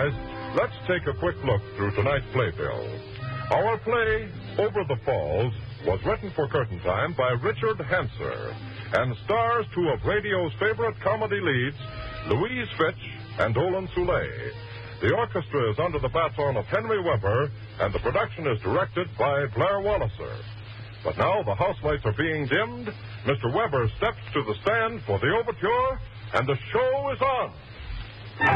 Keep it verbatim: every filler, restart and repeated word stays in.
otherwise, let's take a quick look through tonight's playbill. Our play, Over the Falls, was written for Curtain Time by Richard Hanser and stars two of radio's favorite comedy leads, Louise Fitch and Olin Soule. The orchestra is under the baton of Henry Weber, and the production is directed by Blair Walliser. But now the house lights are being dimmed, Mister Weber steps to the stand for the overture, and the show is on.